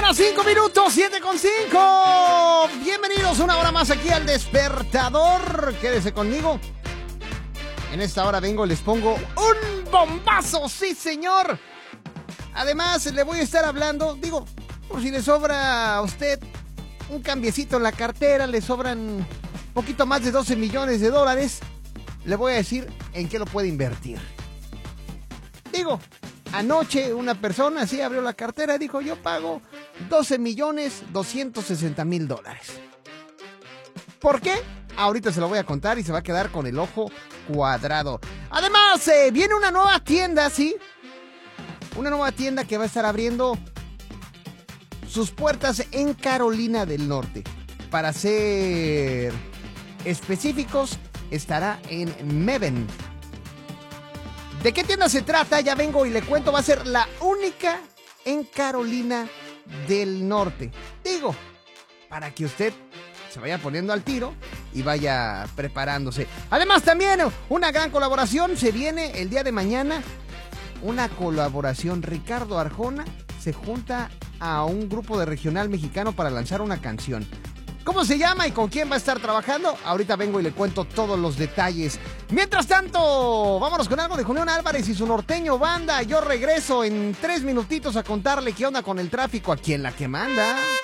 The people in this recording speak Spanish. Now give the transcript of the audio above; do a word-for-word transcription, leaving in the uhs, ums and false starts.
mañana, cinco minutos, siete con cinco. Bienvenidos una hora más aquí al Despertador. Quédese conmigo. En esta hora vengo y les pongo un bombazo, sí señor. Además, le voy a estar hablando, digo, por si le sobra a usted un cambiecito en la cartera, le sobran un poquito más de doce millones de dólares, le voy a decir en qué lo puede invertir. Digo, anoche una persona así abrió la cartera y dijo, yo pago doce millones doscientos sesenta mil dólares. ¿Por qué? Ahorita se lo voy a contar y se va a quedar con el ojo cuadrado. Además, eh, viene una nueva tienda, ¿sí? Una nueva tienda que va a estar abriendo sus puertas en Carolina del Norte. Para ser específicos, estará en Mebane. ¿De qué tienda se trata? Ya vengo y le cuento. Va a ser la única en Carolina del Norte. Digo, para que usted se vaya poniendo al tiro y vaya preparándose. Además, también una gran colaboración se viene el día de mañana. Una colaboración. Ricardo Arjona se junta a un grupo de regional mexicano para lanzar una canción. ¿Cómo se llama y con quién va a estar trabajando? Ahorita vengo y le cuento todos los detalles. Mientras tanto, vámonos con algo de Julián Álvarez y su norteño banda. Yo regreso en tres minutitos a contarle qué onda con el tráfico aquí en La Que Manda.